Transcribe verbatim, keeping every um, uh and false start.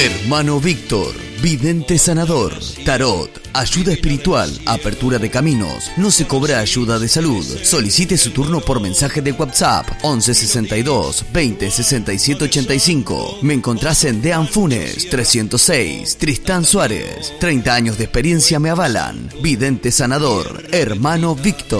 Hermano Víctor, vidente sanador, tarot, ayuda espiritual, apertura de caminos, no se cobra ayuda de salud. Solicite su turno por mensaje de WhatsApp once sesenta y dos veinte sesenta y siete ochenta y cinco. Me encontrás en Dean Funes trescientos seis, Tristán Suárez. treinta años de experiencia me avalan. Vidente sanador, Hermano Víctor.